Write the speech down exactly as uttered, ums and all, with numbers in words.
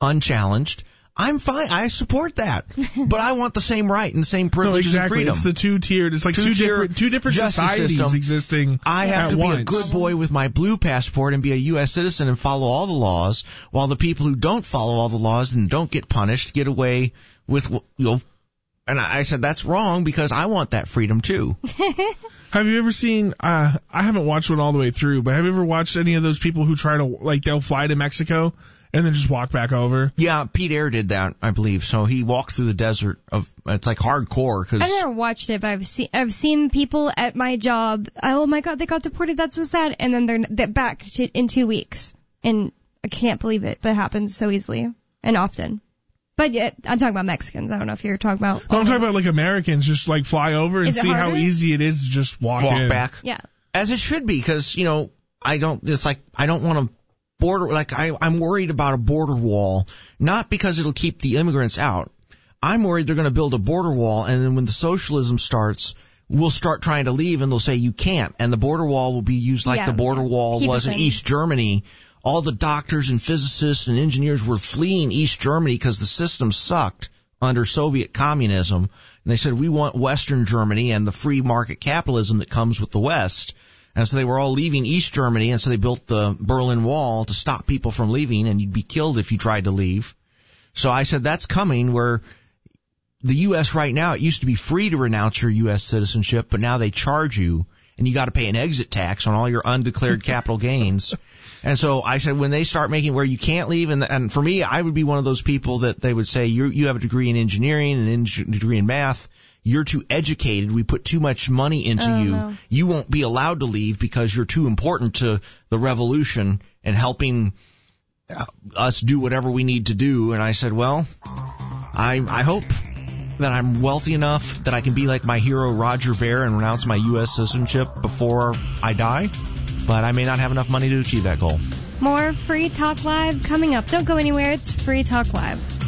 unchallenged, I'm fine. I support that. But I want the same right and the same privileges no, exactly. and freedom. It's the two-tiered. It's like two, two different two different societies system. existing I have at to once. be a good boy with my blue passport and be a U S citizen and follow all the laws, while the people who don't follow all the laws and don't get punished get away with, you know. And I said that's wrong because I want that freedom too. Have you ever seen, uh, I haven't watched one all the way through, but have you ever watched any of those people who try to, like, they'll fly to Mexico and then just walk back over? Yeah, Pete Eyre did that, I believe. So he walked through the desert of, it's like hardcore. Cause I've never watched it, but I've seen, I've seen people at my job, oh my god, they got deported, that's so sad, and then they're, they're back to, in two weeks. And I can't believe it, but it happens so easily and often. But yeah, I'm talking about Mexicans. I don't know if you're talking about... No, I'm talking about like Americans just like fly over and see how easy it is to just walk, walk in. back. Yeah. As it should be, because, you know, I don't, it's like, I don't want to border, like, I, I'm worried about a border wall, not because it'll keep the immigrants out. I'm worried they're going to build a border wall, and then when the socialism starts, we'll start trying to leave, and they'll say you can't, and the border wall will be used like yeah. the border wall keep was in East Germany. All the doctors and physicists and engineers were fleeing East Germany because the system sucked under Soviet communism. And they said, we want Western Germany and the free market capitalism that comes with the West. And so they were all leaving East Germany, and so they built the Berlin Wall to stop people from leaving, and you'd be killed if you tried to leave. So I said, that's coming, where the U S right now, it used to be free to renounce your U S citizenship, but now they charge you, and you got to pay an exit tax on all your undeclared capital gains. And so I said, when they start making where you can't leave, and, and for me, I would be one of those people that they would say, you you have a degree in engineering and a degree in math. You're too educated. We put too much money into oh, you. No. You won't be allowed to leave because you're too important to the revolution and helping us do whatever we need to do. And I said, well, I I hope that I'm wealthy enough that I can be like my hero Roger Ver and renounce my U S citizenship before I die. But I may not have enough money to achieve that goal. More Free Talk Live coming up. Don't go anywhere. It's Free Talk Live.